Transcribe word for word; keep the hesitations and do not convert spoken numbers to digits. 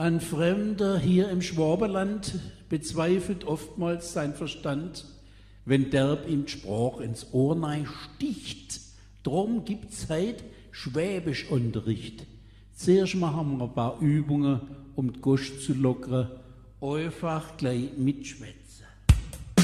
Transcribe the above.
Ein Fremder hier im Schwabenland bezweifelt oftmals sein Verstand, wenn derb ihm die Sprache ins Ohr nein sticht. Drum gibt's heut Schwäbischunterricht. Zuerst machen wir ein paar Übungen, um die Gosch zu lockern. Einfach gleich mitschwätzen.